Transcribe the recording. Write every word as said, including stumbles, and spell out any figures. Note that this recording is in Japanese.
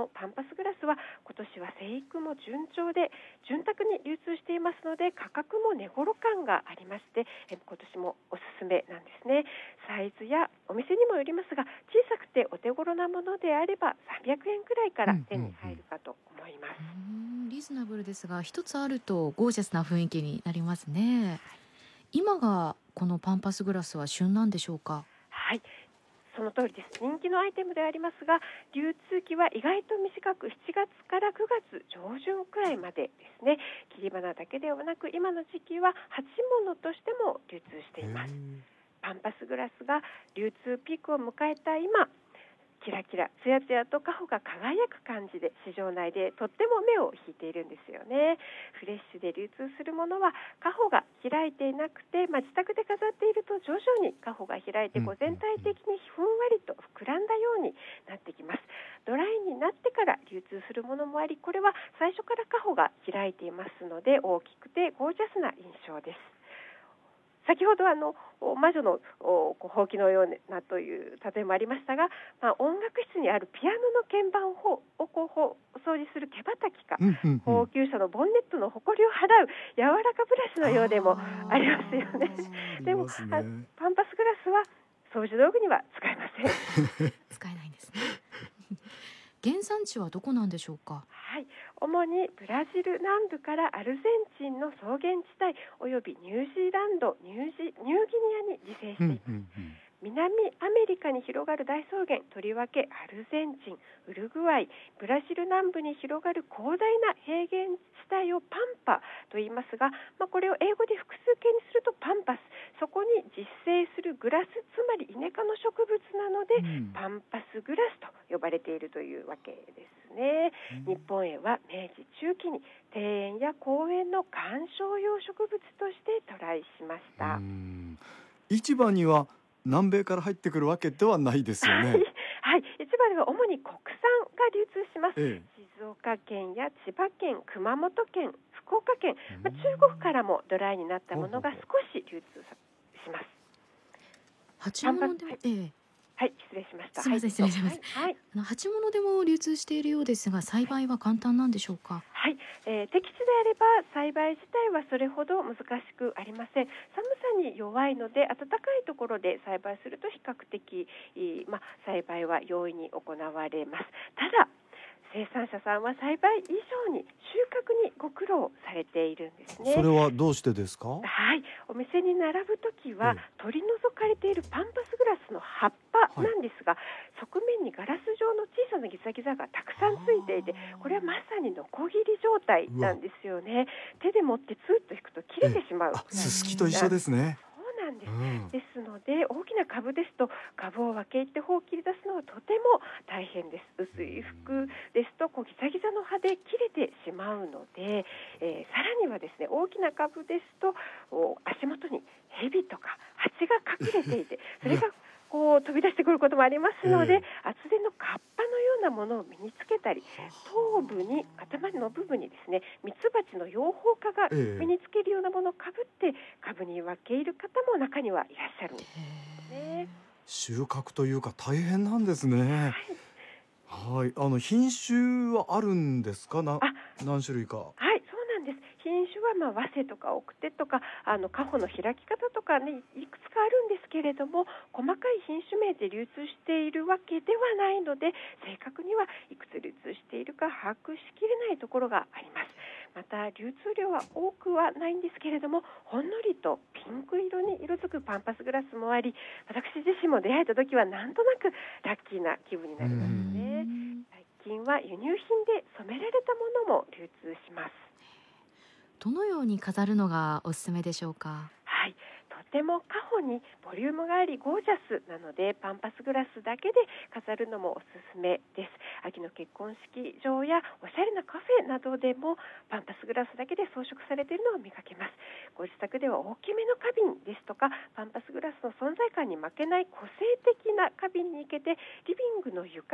のパンパスグラスは今年は生育も順調で潤沢に流通していますので、価格も値頃感がありまして、今年もおすすめなんですね。サイズやお店にもよりますが、小さくてお手頃なものであればさんびゃくえんくらいから手に入るかと思います。 うんうんうん、リーズナブルですが、一つあるとゴージャスな雰囲気になりますね。今がこのパンパスグラスは旬なんでしょうか？ はい、その通りです。人気のアイテムでありますが、流通期は意外と短くしちがつからくがつ上旬くらいまでですね。切り花だけではなく、今の時期は鉢物としても流通しています。パンパスグラスが流通ピークを迎えた今、キラキラツヤツヤと花穂が輝く感じで市場内でとっても目を引いているんですよね。フレッシュで流通するものは花穂が開いていなくて、まあ、自宅で飾っていると徐々に花穂が開いてこう全体的にふんわりと膨らんだようになってきます。ドライになってから流通するものもあり、これは最初から花穂が開いていますので大きくてゴージャスな印象です。先ほどあの魔女のほうきのようなという例えもありましたが、まあ、音楽室にあるピアノの鍵盤をこう掃除する毛羽たきか、 うんうんうん、 高級車のボンネットのほこりを払う柔らかブラシのようでもありますよね。でも、ね、パンパスグラスは掃除道具には使えません。 使えないんですね。原産地はどこなんでしょうか？ はい、主にブラジル南部からアルゼンチンの草原地帯およびニュージーランド、ニュージニューギニアに自生しています。うんうんうん、南アメリカに広がる大草原、とりわけアルゼンチン、ウルグアイ、ブラジル南部に広がる広大な平原地帯をパンパと言いますが、まあ、これを英語で複数形にするとパンパス、そこに自生するグラス、つまりイネ科の植物なので、うん、パンパスグラスと呼ばれているというわけですね。うん、日本へは明治中期に庭園や公園の観賞用植物として渡来しました。 うん、市場には南米から入ってくるわけではないですよね。 はいはい、市場では主に国産が流通します。ええ、静岡県や千葉県、熊本県、福岡県、まあ、中国からもドライになったものが少し流通します。 鉢物でも、ええ、 はい、失礼しました。 すみません、失礼します。はいはい、あの鉢物でも流通しているようですが、栽培は簡単なんでしょうか？ はい、えー、適地であれば栽培自体はそれほど難しくありません。寒さに弱いので、暖かいところで栽培すると比較的、まあ、栽培は容易に行われます。ただ生産者さんは栽培以上に収穫にご苦労されているんですね。 それはどうしてですか？ はい、お店に並ぶときは、取り除かれているパンパスグラスの葉っぱなんですが、はい、側面にガラス状の小さなギザギザがたくさんついていて、これはまさにノコギリ状態なんですよね。手で持ってツーッと引くと切れてしまう。 ススキと一緒ですね。 そうなんです、うん、ですので大きな株ですと株を分け入って穂を切り出すのはとても大変です。薄い服ですとこうギザギザの葉で切れてしまうので、えー、さらにはですね大きな株ですと足元に蛇とか蜂が隠れていてそれがこう飛び出してくることもありますので、えー、厚手のカッパのようなものを身につけたり、頭部に頭の部分にですねミツバチの養蜂家が身につけるようなものをかぶって株に分け入る方も中にはいらっしゃるんですね。 収穫というか大変なんですね。はい、はい、あの品種はあるんですか？な何種類か。 はい、そうなんです。品種はまあ早生とか奥手とかあの花穂の開き方とかねいくつかあるんですけれども、細かい品種名で流通しているわけではないので正確にはいくつ流通しているか把握しきれないところがあります。また流通量は多くはないんですけれども、ほんのりとピンク色に色づくパンパスグラスもあり、私自身も出会えた時はなんとなくラッキーな気分になりますね。最近は輸入品で染められたものも流通します。 どのように飾るのがおすすめでしょうか？ はい、とても花穂にボリュームがありゴージャスなのでパンパスグラスだけで飾るのもおすすめです。秋の結婚式場やおしゃれなカフェなどでもパンパスグラスだけで装飾されているのを見かけます。ご自宅では大きめの花瓶ですとかパンパスグラスの存在感に負けない個性的な花瓶に生けてリビングの床